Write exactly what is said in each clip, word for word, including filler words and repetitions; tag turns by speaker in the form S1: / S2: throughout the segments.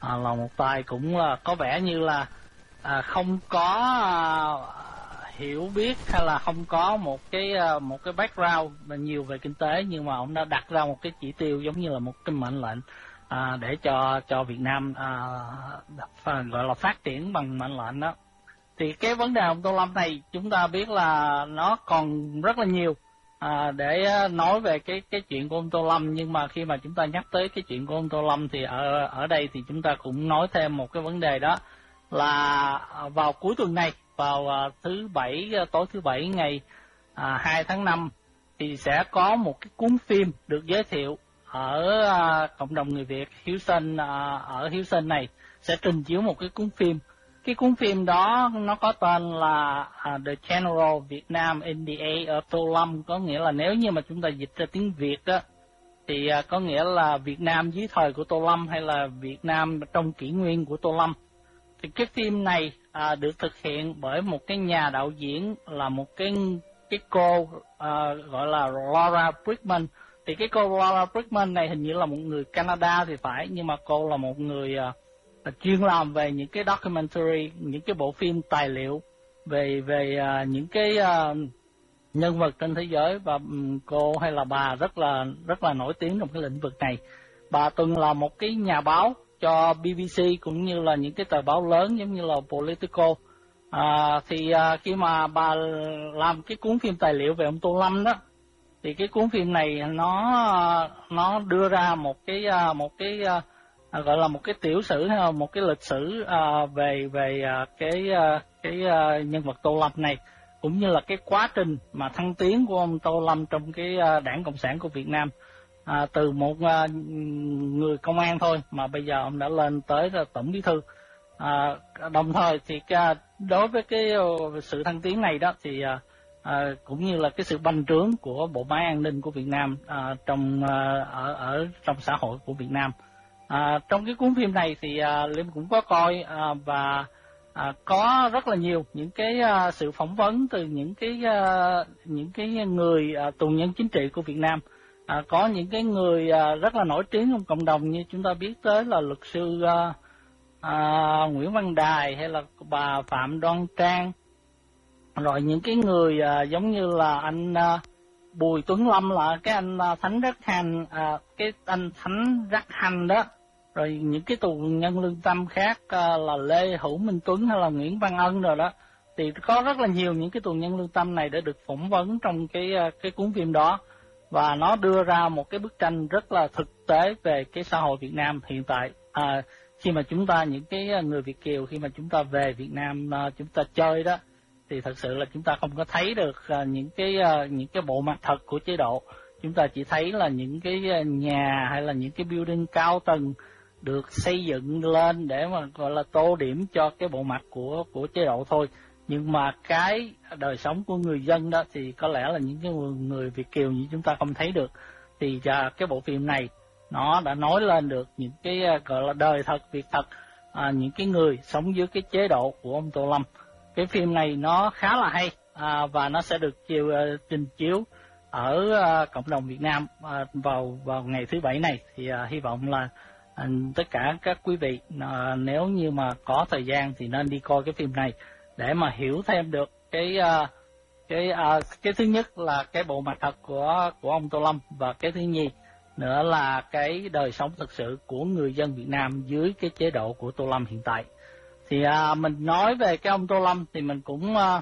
S1: à, là một tay cũng uh, có vẻ như là à, không có uh, hiểu biết hay là không có một cái uh, một cái background nhiều về kinh tế, nhưng mà ông đã đặt ra một cái chỉ tiêu giống như là một cái mệnh lệnh à, để cho cho Việt Nam à, gọi là phát triển bằng mệnh lệnh đó. Thì cái vấn đề ông Tô Lâm này chúng ta biết là nó còn rất là nhiều à, để nói về cái cái chuyện của ông Tô Lâm, nhưng mà khi mà chúng ta nhắc tới cái chuyện của ông Tô Lâm thì ở ở đây thì chúng ta cũng nói thêm một cái vấn đề, đó là vào cuối tuần này, vào thứ bảy, tối thứ bảy ngày à, hai tháng năm thì sẽ có một cái cuốn phim được giới thiệu ở à, cộng đồng người Việt Houston, à, ở Houston này sẽ trình chiếu một cái cuốn phim. Cái cuốn phim đó nó có tên là uh, The General Vietnam in the Age of Tô Lâm, có nghĩa là nếu như mà chúng ta dịch ra tiếng Việt đó thì uh, có nghĩa là Việt Nam dưới thời của Tô Lâm hay là Việt Nam trong kỷ nguyên của Tô Lâm. Thì cái phim này uh, được thực hiện bởi một cái nhà đạo diễn là một cái cái cô uh, gọi là Laura Brickman. Thì cái cô Laura Brickman này hình như là một người Canada thì phải, nhưng mà cô là một người uh, chuyên làm về những cái documentary, những cái bộ phim tài liệu về về uh, những cái uh, nhân vật trên thế giới, và um, cô hay là bà rất là rất là nổi tiếng trong cái lĩnh vực này. Bà từng là một cái nhà báo cho bê bê xê cũng như là những cái tờ báo lớn giống như là Politico. À, thì uh, khi mà bà làm cái cuốn phim tài liệu về ông Tô Lâm đó, thì cái cuốn phim này nó nó đưa ra một cái một cái À, gọi là một cái tiểu sử hay là một cái lịch sử à, về về à, cái à, cái à, nhân vật Tô Lâm này, cũng như là cái quá trình mà thăng tiến của ông Tô Lâm trong cái à, Đảng Cộng sản của Việt Nam, à, từ một à, người công an thôi mà bây giờ ông đã lên tới là tổng bí thư. À, đồng thời thì cái, đối với cái sự thăng tiến này đó thì à, à, cũng như là cái sự bành trướng của bộ máy an ninh của Việt Nam à, trong à, ở ở trong xã hội của Việt Nam. À, trong cái cuốn phim này thì à, Liêm cũng có coi à, và à, có rất là nhiều những cái à, sự phỏng vấn từ những cái à, những cái người à, tù nhân chính trị của Việt Nam. À, có những cái người à, rất là nổi tiếng trong cộng đồng, như chúng ta biết tới là luật sư à, à, Nguyễn Văn Đài hay là bà Phạm Đoan Trang, rồi những cái người à, giống như là anh à, Bùi Tuấn Lâm, là cái anh à, Thánh Rắc Hành, à, cái anh Thánh Rắc Hành đó, rồi những cái tù nhân lương tâm khác à, là Lê Hữu Minh Tuấn hay là Nguyễn Văn Ân rồi đó, thì có rất là nhiều những cái tù nhân lương tâm này đã được phỏng vấn trong cái cái cuốn phim đó, và nó đưa ra một cái bức tranh rất là thực tế về cái xã hội Việt Nam hiện tại. À, khi mà chúng ta, những cái người Việt kiều, khi mà chúng ta về Việt Nam à, chúng ta chơi đó, thì thật sự là chúng ta không có thấy được à, những cái à, những cái bộ mặt thật của chế độ. Chúng ta chỉ thấy là những cái nhà hay là những cái building cao tầng được xây dựng lên để mà gọi là tô điểm cho cái bộ mặt của của chế độ thôi. Nhưng mà cái đời sống của người dân đó thì có lẽ là những cái người Việt kiều như chúng ta không thấy được. Thì à, cái bộ phim này nó đã nói lên được những cái gọi là đời thật, việc thật, à, những cái người sống dưới cái chế độ của ông Tô Lâm. Cái phim này nó khá là hay à, và nó sẽ được chiều uh, trình chiếu ở uh, cộng đồng Việt Nam uh, vào vào ngày thứ bảy này. Thì uh, hy vọng là uh, tất cả các quý vị uh, nếu như mà có thời gian thì nên đi coi cái phim này để mà hiểu thêm được cái uh, cái uh, cái thứ nhất là cái bộ mặt thật của của ông Tô Lâm, và cái thứ nhì nữa là cái đời sống thực sự của người dân Việt Nam dưới cái chế độ của Tô Lâm hiện tại. Thì à, mình nói về cái ông Tô Lâm thì mình cũng à,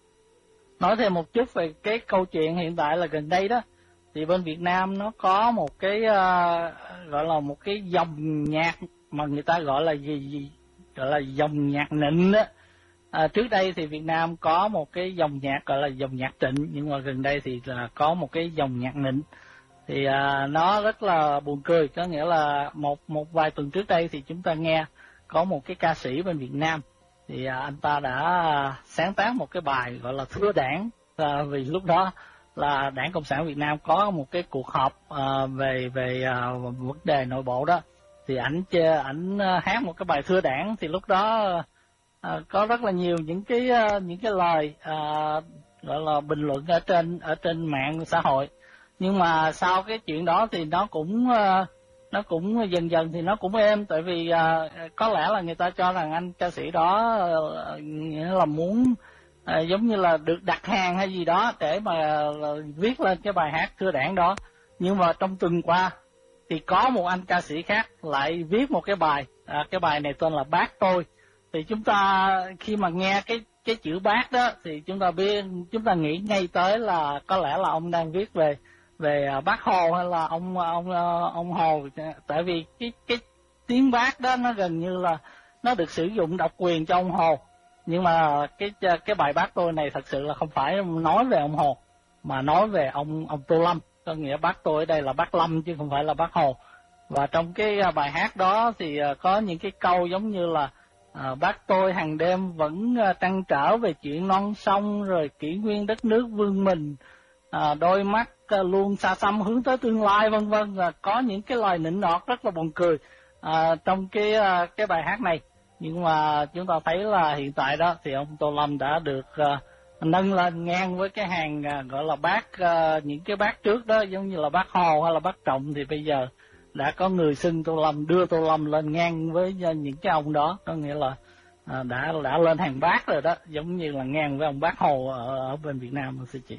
S1: nói thêm một chút về cái câu chuyện hiện tại là gần đây đó. Thì bên Việt Nam nó có một cái à, gọi là một cái dòng nhạc mà người ta gọi là gì, gì gọi là dòng nhạc nịnh đó. À, trước đây thì Việt Nam có một cái dòng nhạc gọi là dòng nhạc trịnh, nhưng mà gần đây thì là có một cái dòng nhạc nịnh. Thì à, nó rất là buồn cười, có nghĩa là một một vài tuần trước đây thì chúng ta nghe có một cái ca sĩ bên Việt Nam, thì à, anh ta đã à, sáng tác một cái bài gọi là Thưa Đảng, à, vì lúc đó là Đảng Cộng sản Việt Nam có một cái cuộc họp à, về về à, vấn đề nội bộ đó, thì ảnh ảnh hát một cái bài Thưa Đảng. Thì lúc đó à, có rất là nhiều những cái những cái lời à, gọi là bình luận ở trên ở trên mạng xã hội. Nhưng mà sau cái chuyện đó thì nó cũng uh, nó cũng dần dần thì nó cũng êm, tại vì uh, có lẽ là người ta cho rằng anh ca sĩ đó uh, nghĩa là muốn uh, giống như là được đặt hàng hay gì đó để mà uh, viết lên cái bài hát Thưa Đảng đó. Nhưng mà trong tuần qua thì có một anh ca sĩ khác lại viết một cái bài, à, cái bài này tên là Bác Tôi. Thì chúng ta khi mà nghe cái cái chữ bác đó thì chúng ta biết, chúng ta nghĩ ngay tới là có lẽ là ông đang viết về về Bác Hồ hay là ông ông ông Hồ, tại vì cái cái tiếng bác đó nó gần như là nó được sử dụng độc quyền cho ông Hồ. Nhưng mà cái cái bài Bác Tôi này thật sự là không phải nói về ông Hồ mà nói về ông ông Tô Lâm, có nghĩa bác tôi ở đây là bác Lâm chứ không phải là bác Hồ. Và trong cái bài hát đó thì có những cái câu giống như là à, bác tôi hàng đêm vẫn trăn trở về chuyện non sông, rồi kỷ nguyên đất nước vương mình, à, đôi mắt luôn xa xăm hướng tới tương lai, vân vân. Có những cái lời nịnh nọt rất là buồn cười à, trong cái cái bài hát này. Nhưng mà chúng ta thấy là hiện tại đó thì ông Tô Lâm đã được uh, nâng lên ngang với cái hàng uh, gọi là bác, uh, những cái bác trước đó giống như là bác Hồ hay là bác Trọng, thì bây giờ đã có người xưng Tô Lâm, đưa Tô Lâm lên ngang với những cái ông đó, có nghĩa là uh, đã đã lên hàng bác rồi đó, giống như là ngang với ông bác Hồ ở, ở bên Việt Nam thưa chị.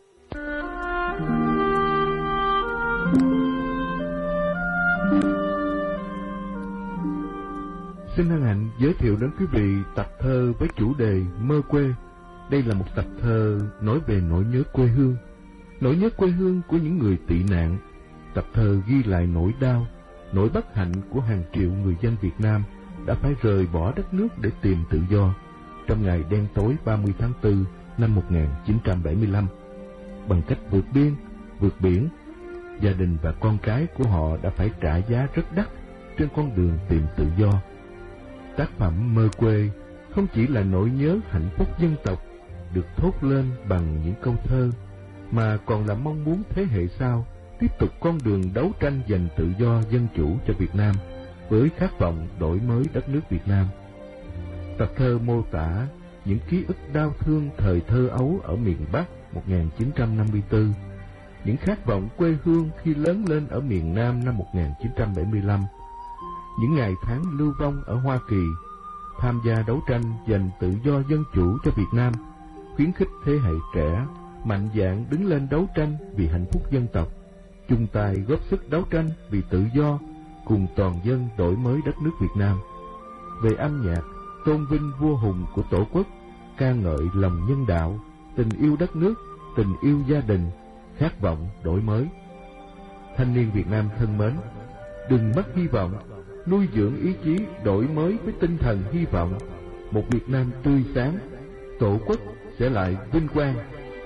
S2: Xin hân hạnh giới thiệu đến quý vị tập thơ với chủ đề Mơ Quê. Đây là một tập thơ nói về nỗi nhớ quê hương, nỗi nhớ quê hương của những người tị nạn. Tập thơ ghi lại nỗi đau, nỗi bất hạnh của hàng triệu người dân Việt Nam đã phải rời bỏ đất nước để tìm tự do trong ngày đen tối ba mươi tháng tư năm một nghìn chín trăm bảy mươi lăm. Bằng cách vượt biên, vượt biển, gia đình và con cái của họ đã phải trả giá rất đắt trên con đường tìm tự do. Tác phẩm Mơ Quê không chỉ là nỗi nhớ hạnh phúc dân tộc được thốt lên bằng những câu thơ, mà còn là mong muốn thế hệ sau tiếp tục con đường đấu tranh giành tự do dân chủ cho Việt Nam với khát vọng đổi mới đất nước Việt Nam. Tập thơ mô tả những ký ức đau thương thời thơ ấu ở miền Bắc một nghìn chín trăm năm mươi tư, những khát vọng quê hương khi lớn lên ở miền Nam năm một nghìn chín trăm bảy mươi lăm, những ngày tháng lưu vong ở Hoa Kỳ, tham gia đấu tranh giành tự do dân chủ cho Việt Nam, khuyến khích thế hệ trẻ mạnh dạn đứng lên đấu tranh vì hạnh phúc dân tộc, chung tay góp sức đấu tranh vì tự do, cùng toàn dân đổi mới đất nước Việt Nam. Về âm nhạc, tôn vinh vua hùng của Tổ quốc, ca ngợi lòng nhân đạo, tình yêu đất nước, tình yêu gia đình, khát vọng đổi mới. Thanh niên Việt Nam thân mến, đừng mất hy vọng, nuôi dưỡng ý chí đổi mới với tinh thần hy vọng. Một Việt Nam tươi sáng, Tổ quốc sẽ lại vinh quang.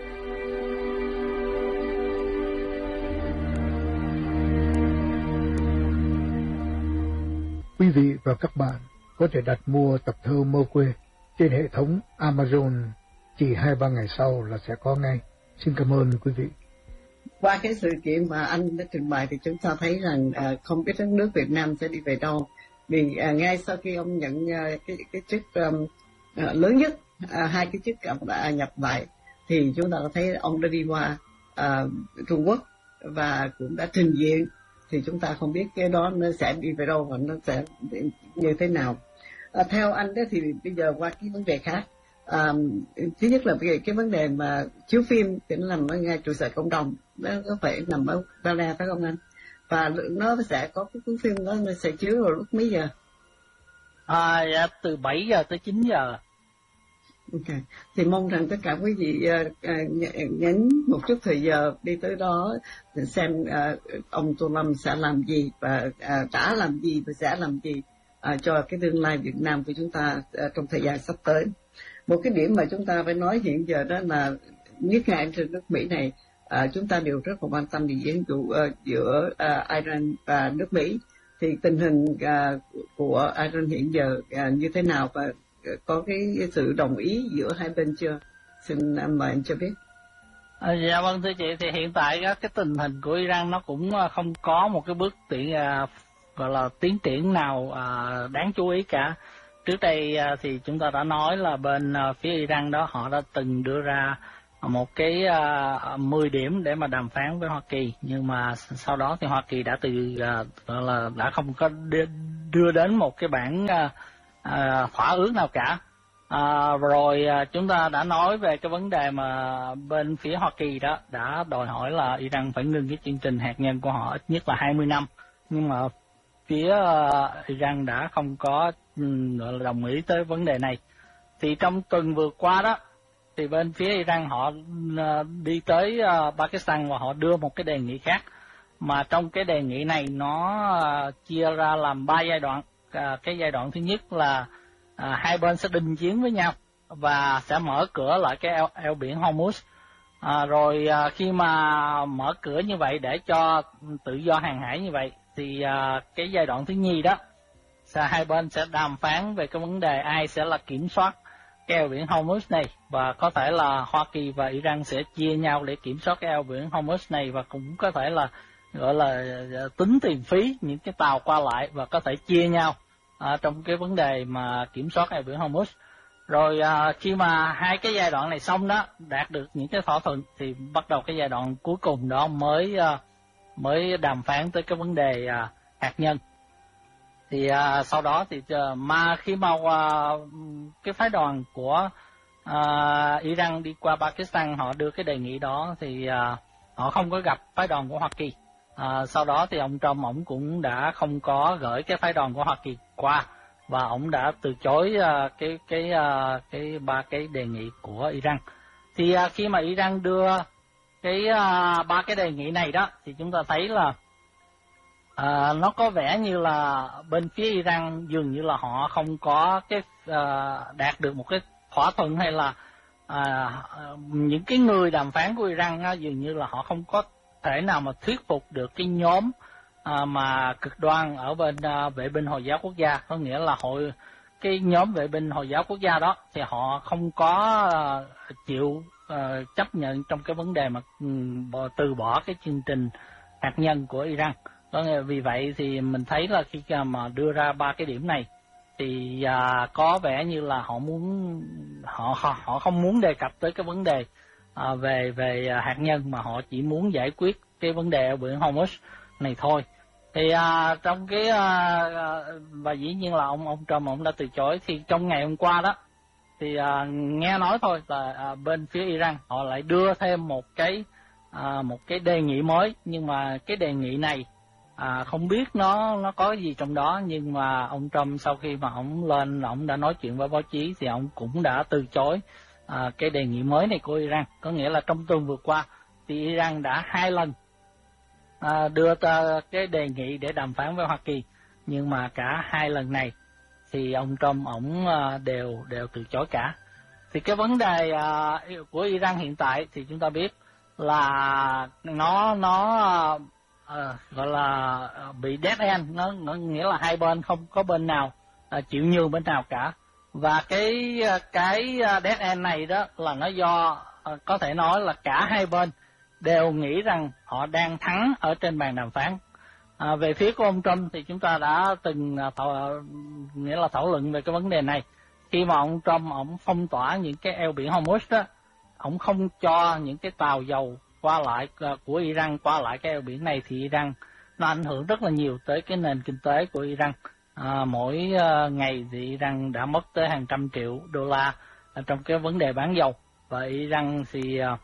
S3: Quý vị và các bạn có thể đặt mua tập thơ Mơ Quê trên hệ thống Amazon, chỉ hai ba ngày sau là sẽ có ngay. Xin cảm ơn quý vị.
S4: Qua cái sự kiện mà anh đã trình bày thì chúng ta thấy rằng à, không biết đất nước Việt Nam sẽ đi về đâu. Vì à, ngay sau khi ông nhận à, cái cái chức um, à, lớn nhất, à, hai cái chức ông đã nhập lại, thì chúng ta thấy ông đã đi qua à, Trung Quốc và cũng đã trình diện. Thì chúng ta không biết cái đó nó sẽ đi về đâu và nó sẽ như thế nào. À, theo anh đó thì bây giờ qua cái vấn đề khác. À, thứ nhất là cái, cái vấn đề mà chiếu phim thì nó nằm ở ngay trụ sở cộng đồng, nó có phải nằm ở Paris phải không anh? Và nó sẽ có cái cuốn phim đó nó sẽ chiếu vào lúc mấy giờ?
S1: À, dạ, từ bảy giờ tới chín giờ.
S4: Ok, thì mong rằng tất cả quý vị uh, uh, nhấn một chút thời giờ đi tới đó để xem uh, ông Tô Lâm sẽ làm gì và uh, đã làm gì và sẽ làm gì uh, cho cái tương lai Việt Nam của chúng ta uh, trong thời gian sắp tới. Một cái điểm mà chúng ta phải nói hiện giờ đó là nhất ngay trên nước Mỹ này, à, chúng ta đều rất là quan tâm đến diễn vụ uh, giữa uh, Iran và nước Mỹ. Thì tình hình uh, của Iran hiện giờ uh, như thế nào và uh, có cái sự đồng ý giữa hai bên chưa? Xin uh, mời anh cho biết.
S1: À, dạ vâng thưa chị, thì hiện tại uh, cái tình hình của Iran nó cũng uh, không có một cái bước tiến uh, gọi là tiến triển nào uh, đáng chú ý cả. Trước đây thì chúng ta đã nói là bên phía Iran đó họ đã từng đưa ra một cái uh, mười điểm để mà đàm phán với Hoa Kỳ, nhưng mà sau đó thì Hoa Kỳ đã từ uh, gọi là đã không có đưa, đưa đến một cái bản uh, uh, thỏa ước nào cả. Uh, rồi uh, chúng ta đã nói về cái vấn đề mà bên phía Hoa Kỳ đó đã đòi hỏi là Iran phải ngừng cái chương trình hạt nhân của họ ít nhất là hai mươi năm, nhưng mà phía uh, Iran đã không có um, gọi là đồng ý tới vấn đề này. Thì trong tuần vừa qua đó thì bên phía Iran họ uh, đi tới uh, Pakistan và họ đưa một cái đề nghị khác, mà trong cái đề nghị này nó uh, chia ra làm ba giai đoạn. Uh, cái giai đoạn thứ nhất là uh, hai bên sẽ đình chiến với nhau và sẽ mở cửa lại cái eo, eo biển Hormuz. Uh, rồi uh, khi mà mở cửa như vậy để cho tự do hàng hải như vậy thì uh, cái giai đoạn thứ nhì đó sẽ hai bên sẽ đàm phán về cái vấn đề ai sẽ là kiểm soát cái eo biển Hormuz này, và có thể là Hoa Kỳ và Iran sẽ chia nhau để kiểm soát cái eo biển Hormuz này, và cũng có thể là gọi là tính tiền phí những cái tàu qua lại và có thể chia nhau à, trong cái vấn đề mà kiểm soát eo biển Hormuz. Rồi à, khi mà hai cái giai đoạn này xong đó, đạt được những cái thỏa thuận thì bắt đầu cái giai đoạn cuối cùng đó mới à, mới đàm phán tới cái vấn đề à, hạt nhân. Thì à, sau đó thì mà khi mà à, cái phái đoàn của à, Iran đi qua Pakistan họ đưa cái đề nghị đó thì à, họ không có gặp phái đoàn của Hoa Kỳ. À, sau đó thì ông Trump ổng cũng đã không có gửi cái phái đoàn của Hoa Kỳ qua, và ổng đã từ chối à, cái cái à, cái ba cái đề nghị của Iran. Thì à, khi mà Iran đưa cái à, ba cái đề nghị này đó thì chúng ta thấy là À, nó có vẻ như là bên phía Iran dường như là họ không có cái à, đạt được một cái thỏa thuận, hay là à, những cái người đàm phán của Iran á, dường như là họ không có thể nào mà thuyết phục được cái nhóm à, mà cực đoan ở bên à, vệ binh Hồi giáo quốc gia, có nghĩa là hội cái nhóm vệ binh Hồi giáo quốc gia đó thì họ không có à, chịu à, chấp nhận trong cái vấn đề mà um, từ bỏ cái chương trình hạt nhân của Iran. Vì vậy thì mình thấy là khi mà đưa ra ba cái điểm này thì à, có vẻ như là họ muốn họ họ không muốn đề cập tới cái vấn đề à, về về hạt nhân, mà họ chỉ muốn giải quyết cái vấn đề ở biển Hormuz này thôi. Thì à, trong cái à, và dĩ nhiên là ông ông Trump ông đã từ chối. Thì trong ngày hôm qua đó thì à, nghe nói thôi là à, bên phía Iran họ lại đưa thêm một cái à, một cái đề nghị mới, nhưng mà cái đề nghị này À, không biết nó nó có gì trong đó, nhưng mà ông Trump sau khi mà ông lên ông đã nói chuyện với báo chí thì ông cũng đã từ chối à, cái đề nghị mới này của Iran. Có nghĩa là trong tuần vừa qua thì Iran đã hai lần à, đưa ra cái đề nghị để đàm phán với Hoa Kỳ, nhưng mà cả hai lần này thì ông Trump ông à, đều đều từ chối cả. Thì cái vấn đề à, của Iran hiện tại thì chúng ta biết là nó nó À, gọi là bị dead end, nó, nó nghĩa là hai bên không có bên nào à, chịu nhường bên nào cả. Và cái cái dead end này đó là nó do à, có thể nói là cả hai bên đều nghĩ rằng họ đang thắng ở trên bàn đàm phán. À, về phía của ông Trump thì chúng ta đã từng thảo, nghĩa là thảo luận về cái vấn đề này. Khi mà ông Trump ông phong tỏa những cái eo biển Hormuz đó, ông không cho những cái tàu dầu qua lại của Iran qua lại cái eo biển này, thì Iran nó ảnh hưởng rất là nhiều tới cái nền kinh tế của Iran. À, mỗi uh, ngày thì Iran đã mất tới hàng trăm triệu đô la uh, trong cái vấn đề bán dầu, và Iran thì uh, uh,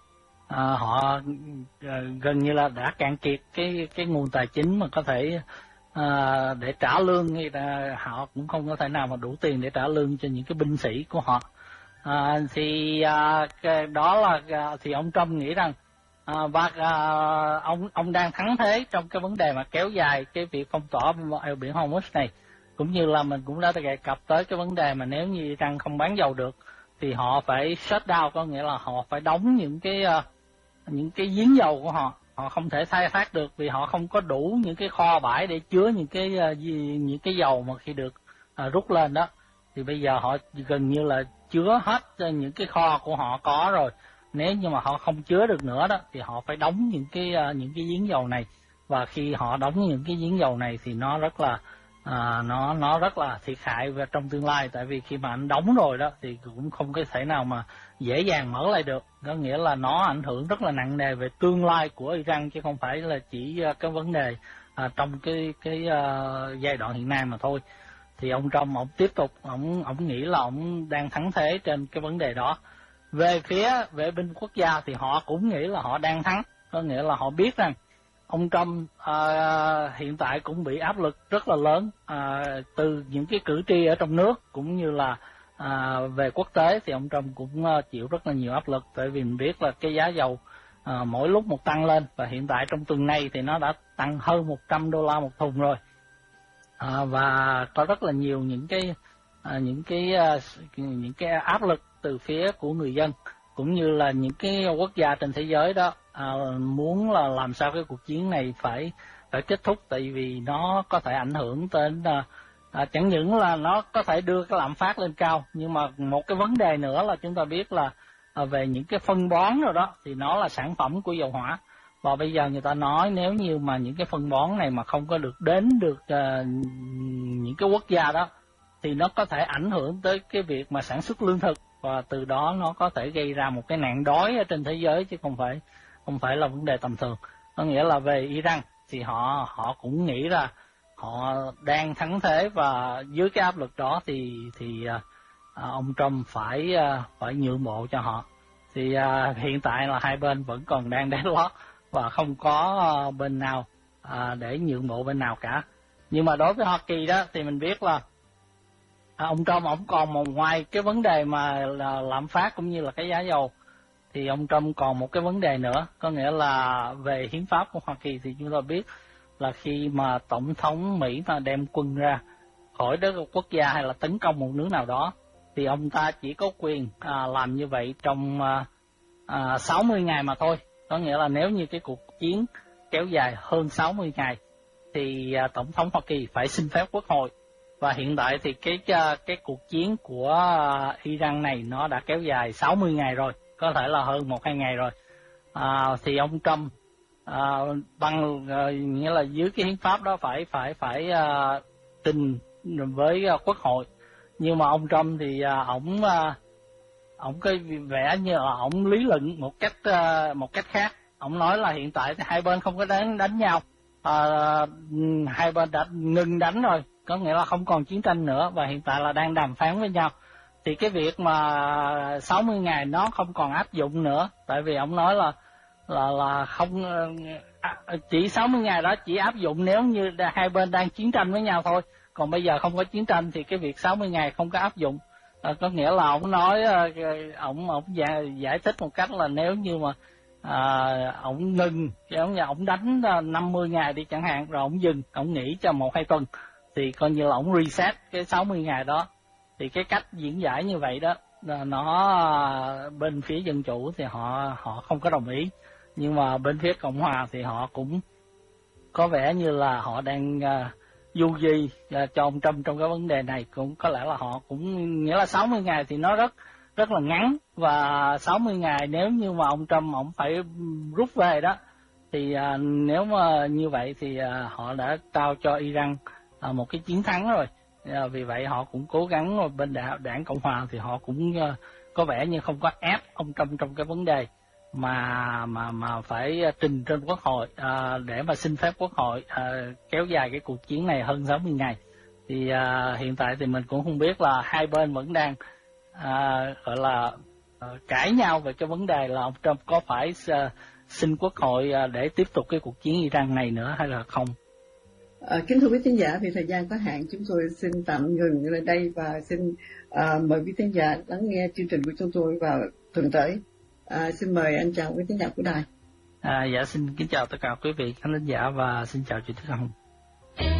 S1: họ uh, gần như là đã cạn kiệt cái cái nguồn tài chính mà có thể uh, để trả lương, hay là họ cũng không có thể nào mà đủ tiền để trả lương cho những cái binh sĩ của họ. À, thì à, cái đó là à, thì ông Trump nghĩ rằng à, và à, ông ông đang thắng thế trong cái vấn đề mà kéo dài cái việc phong tỏa eo biển Hormuz này, cũng như là mình cũng đã đề cập tới cái vấn đề mà nếu như Iran không bán dầu được thì họ phải shut down, có nghĩa là họ phải đóng những cái uh, những cái giếng dầu của họ, họ không thể khai thác được vì họ không có đủ những cái kho bãi để chứa những cái uh, những cái dầu mà khi được uh, rút lên đó. Thì bây giờ họ gần như là chứa hết những cái kho của họ có rồi. Nếu như mà họ không chứa được nữa đó thì họ phải đóng những cái những cái giếng dầu này, và khi họ đóng những cái giếng dầu này thì nó rất là à, nó nó rất là thiệt hại về trong tương lai, tại vì khi mà anh đóng rồi đó thì cũng không có thể nào mà dễ dàng mở lại được. Có nghĩa là nó ảnh hưởng rất là nặng nề về tương lai của Iran, chứ không phải là chỉ cái vấn đề à, trong cái cái uh, giai đoạn hiện nay mà thôi. Thì ông Trump ông tiếp tục ông ông nghĩ là ông đang thắng thế trên cái vấn đề đó. Về phía vệ binh quốc gia thì họ cũng nghĩ là họ đang thắng, có nghĩa là họ biết rằng ông Trump uh, hiện tại cũng bị áp lực rất là lớn uh, từ những cái cử tri ở trong nước cũng như là uh, về quốc tế. Thì ông Trump cũng uh, chịu rất là nhiều áp lực, tại vì mình biết là cái giá dầu uh, mỗi lúc một tăng lên, và hiện tại trong tuần này thì nó đã tăng hơn một trăm đô la một thùng rồi. Uh, và có rất là nhiều những cái uh, những cái uh, những cái áp lực từ phía của người dân cũng như là những cái quốc gia trên thế giới đó à, muốn là làm sao cái cuộc chiến này phải phải kết thúc, tại vì nó có thể ảnh hưởng đến à, à, chẳng những là nó có thể đưa cái lạm phát lên cao, nhưng mà một cái vấn đề nữa là chúng ta biết là à, về những cái phân bón rồi đó thì nó là sản phẩm của dầu hỏa, và bây giờ người ta nói nếu như mà những cái phân bón này mà không có được đến được à, những cái quốc gia đó thì nó có thể ảnh hưởng tới cái việc mà sản xuất lương thực, và từ đó nó có thể gây ra một cái nạn đói ở trên thế giới, chứ không phải không phải là vấn đề tầm thường. Có nghĩa là về Iran thì họ họ cũng nghĩ là họ đang thắng thế, và dưới cái áp lực đó thì thì à, ông Trump phải à, phải nhượng bộ cho họ. Thì à, hiện tại là hai bên vẫn còn đang đá lót và không có à, bên nào à, để nhượng bộ bên nào cả. Nhưng mà đối với Hoa Kỳ đó thì mình biết là À, ông Trump ông còn một ngoài cái vấn đề mà là lạm phát cũng như là cái giá dầu, thì ông Trump còn một cái vấn đề nữa, có nghĩa là về hiến pháp của Hoa Kỳ. Thì chúng ta biết là khi mà tổng thống Mỹ mà đem quân ra khỏi đất quốc gia hay là tấn công một nước nào đó thì ông ta chỉ có quyền à, làm như vậy trong à, à, sáu mươi ngày mà thôi. Có nghĩa là nếu như cái cuộc chiến kéo dài hơn sáu mươi ngày thì à, tổng thống Hoa Kỳ phải xin phép quốc hội. Và hiện tại thì cái cái cuộc chiến của Iran này nó đã kéo dài sáu mươi ngày rồi, có thể là hơn một hai ngày rồi. À, thì ông Trump à, bằng à, nghĩa là dưới cái hiến pháp đó phải phải phải à, trình với à, quốc hội. Nhưng mà ông Trump thì à, ổng à, ổng cái vẻ như là ổng lý luận một cách à, một cách khác. Ổng nói là hiện tại thì hai bên không có đánh đánh nhau, à, hai bên đã ngừng đánh rồi, có nghĩa là không còn chiến tranh nữa, và hiện tại là đang đàm phán với nhau. Thì cái việc mà sáu mươi ngày nó không còn áp dụng nữa, tại vì ông nói là là là không chỉ sáu mươi ngày đó chỉ áp dụng nếu như hai bên đang chiến tranh với nhau thôi, còn bây giờ không có chiến tranh thì cái việc sáu mươi ngày không có áp dụng. À, có nghĩa là ông nói ông ông giải, giải thích một cách là nếu như mà à, ông ngừng, giống như ông đánh năm mươi ngày đi chẳng hạn, rồi ông dừng, ông nghỉ cho một hai tuần thì coi như là ông reset cái sáu mươi ngày đó. Thì cái cách diễn giải như vậy đó nó bên phía dân chủ thì họ họ không có đồng ý, nhưng mà bên phía Cộng hòa thì họ cũng có vẻ như là họ đang uh, du di uh, cho ông Trump trong cái vấn đề này. Cũng có lẽ là họ cũng nghĩa là sáu mươi ngày thì nó rất rất là ngắn, và sáu mươi ngày nếu như mà ông Trump ông phải rút về đó thì uh, nếu mà như vậy thì uh, họ đã trao cho Iran uh, một cái chiến thắng rồi. Uh, vì vậy họ cũng cố gắng, bên đảng, đảng Cộng hòa thì họ cũng uh, có vẻ như không có ép ông Trump trong cái vấn đề mà mà mà phải trình trên quốc hội uh, để mà xin phép quốc hội uh, kéo dài cái cuộc chiến này hơn sáu mươi ngày. Thì uh, hiện tại thì mình cũng không biết là hai bên vẫn đang uh, gọi là uh, cãi nhau về cái vấn đề là ông Trump có phải uh, xin quốc hội uh, để tiếp tục cái cuộc chiến Iran này nữa hay là không.
S4: À, kính thưa quý khán giả, vì thời gian có hạn chúng tôi xin tạm ngừng ở đây và xin à, mời quý khán giả lắng nghe chương trình của chúng tôi vào tuần tới. À, xin mời anh chào quý khán giả của đài.
S1: À, dạ xin kính chào tất cả quý vị khán giả và xin chào chị Đức Hồng.